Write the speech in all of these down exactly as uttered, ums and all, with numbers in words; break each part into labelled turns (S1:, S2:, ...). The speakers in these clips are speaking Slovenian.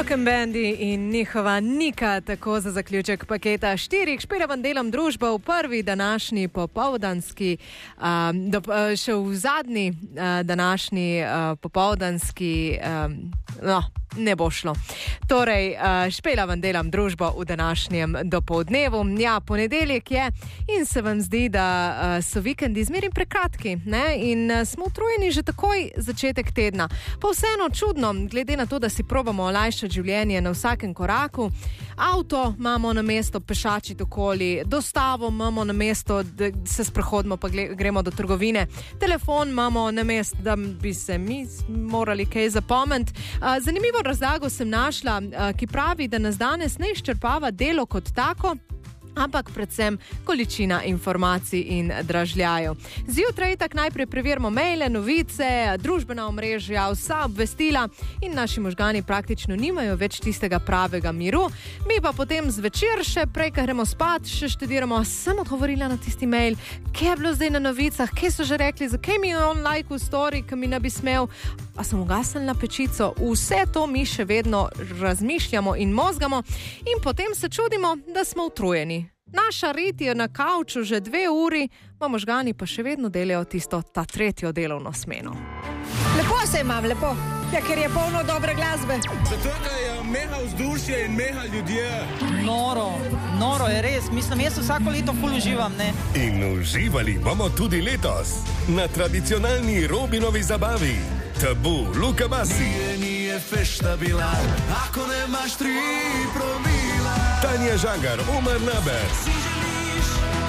S1: Rock and Bandy in njihova Nika, tako za zaključek paketa štirih. Špela vam delam družbo v prvi današnji popoldanski, um, do, še v zadnji uh, današnji uh, popoldanski, um, no, ne bo šlo. Torej, uh, špela vam delam družbo v današnjem dopoldnevu. Ja, ponedeljek je in se vam zdi, da uh, so vikendi zmerim prekratki, ne? In uh, smo utrujeni že takoj začetek tedna. Pa vseeno čudno, glede na to, da si probamo olajšati življenje na vsakem koraku. Avto imamo na mesto pešačiti okoli, dostavo imamo na mesto, da se sprehodimo pa gremo do trgovine, telefon imamo na mesto, da bi se mi morali kaj zapomniti. Zanimivo razlago sem našla, ki pravi, da nas danes ne izčrpava delo kot tako, ampak predvsem količina informacij in dražljajev. Zjutraj tak najprej preverimo maile, novice, družbena omrežja, vsa obvestila in naši možgani praktično nimajo več tistega pravega miru. Mi pa potem zvečer še prej, ko gremo spat, še študiramo, sem odgovorila na tisti mail, kaj je bilo zdaj na novicah, kaj so že rekli, zakaj mi je on like v story, ki mi ne bi smel, a sem ugasnila pečico. Vse to mi še vedno razmišljamo in mozgamo in potem se čudimo, da smo utrujeni. Naša rit je na kavču že dve uri, pa možgani pa še vedno delajo tisto, ta tretjo delovno smeno.
S2: Lepo se imam, lepo, ja, ker je polno dobre glasbe.
S3: Zato, ker je meha vzdušje in meha ljudje.
S4: Noro, noro je res, mislim, jaz vsako leto ful uživam, ne?
S5: In uživali bomo tudi letos na tradicionalni Robinovi zabavi. Tabu, Luka Basi.
S3: Nije, nije fešta bila, ako nemaš tri promila.
S5: Tanja Žagar, Omar Naber.
S3: Si želiš,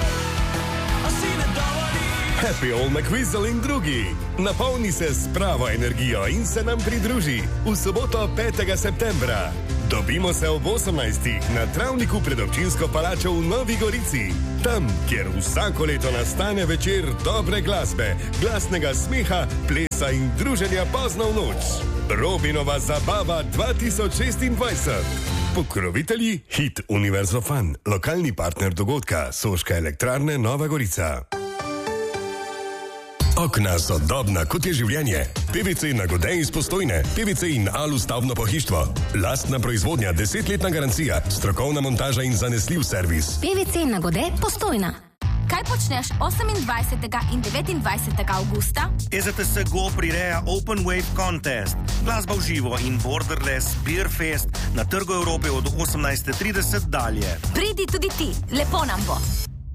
S3: a si ne dovoliš.
S5: Happy Old McWhistle in drugi. Napolni se s pravo energijo in se nam pridruži v soboto petega septembra. Dobimo se ob osemnajstih na travniku pred občinsko palačo v Novi Gorici. Tam, kjer vsako leto nastane večer dobre glasbe, glasnega smeha, plesa in druženja pozno v noč. Robinova zabava dva tisoč šestindvajset. Pokrovitelji Hit Univerzo Fun, lokalni partner dogodka, Soška elektrarne Nova Gorica. Okna so dobna, kot je življenje. P V C na Godej iz Postojne, P V C in Alu stavbno pohištvo. Lastna proizvodnja, desetletna garancija, strokovna montaža in zanesljiv servis.
S6: P V C na Godej Postojna. Kaj počneš osemindvajsetega in devetindvajsetega avgusta?
S7: E Z T S Go prireja Open Wave Contest, glasba v živo in Borderless Beer Fest na Trgu Evrope od osemnajste trideset dalje.
S6: Pridi tudi ti, lepo nam bo.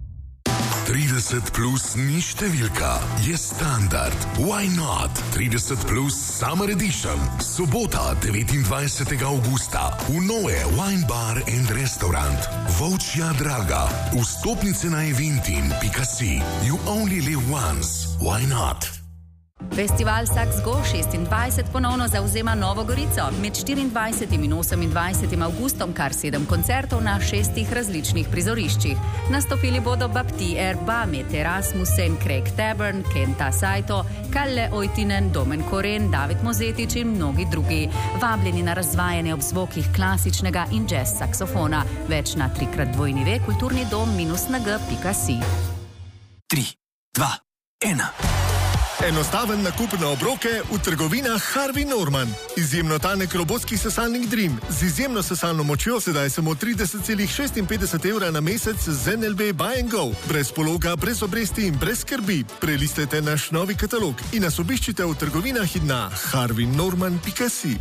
S8: trideset plus ni številka, je standard. Why not? trideset plus Summer Edition. Sobota devetindvajsetega avgusta v Noe Wine Bar and Restaurant. Volčja Draga. Vstopnice na eventin pika si. You only live once. Why not?
S9: Festival Sax Go šestindvajset ponovno zavzema Novo Gorico. Med štiriindvajsetim in osemindvajsetim avgustom kar sedem koncertov na šestih različnih prizoriščih. Nastopili bodo Bapti Erba, Met Erasmussen, Craig Taborn, Kenta Saito, Kalle Oitinen, Domen Koren, David Mozetič in mnogi drugi. Vabljeni na razvajanje ob zvokih klasičnega in jazz saksofona. Več na trikrat dvojni ve kulturni dom minus na g pika si.
S3: Tri, dva, ena.
S10: Enostaven nakup na obroke v trgovinah Harvey Norman. Izjemno tanek robotski sesalnik Dream z izjemno sesalno močjo sedaj samo trideset celih šestinpetdeset evra na mesec z N L B Buy and Go. Brez pologa, brez obresti in brez skrbi. Prelistajte naš novi katalog in nas obiščite v trgovinah in na harvey norman pika si.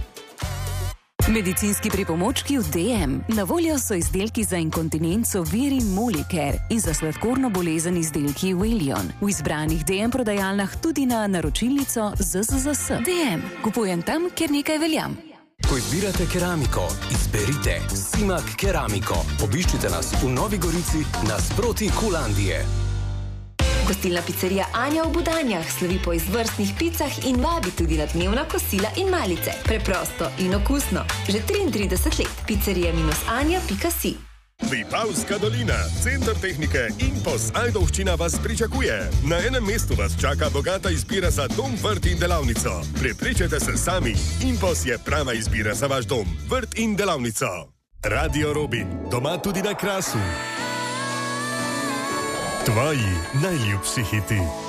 S11: Medicinski pripomočki v D M. Na voljo so izdelki za inkontinenco Viri Molicare in za sladkorno bolezen izdelki Willion. V izbranih D M prodajalnah tudi na naročilnico Z Z Z S. D M. Kupujem tam, kjer nekaj veljam.
S12: Ko izbirate keramiko, izberite Simak Keramiko. Obiščite nas v Novi Gorici nasproti Kulandije.
S13: Gostilna pizzerija Anja v Budanjah slovi po izvrstnih picah in vabi tudi na dnevna kosila in malice. Preprosto in okusno. Že triintrideset let. pizzerija anja pika si.
S5: Vipavska dolina, center tehnike Impos Ajdovščina vas pričakuje. Na enem mestu vas čaka bogata izbira za dom, vrt in delavnico. Prepričajte se sami, Impos je prava izbira za vaš dom, vrt in delavnico. Radio Robin, doma tudi na Krasu. Tvoji najljubši hiti.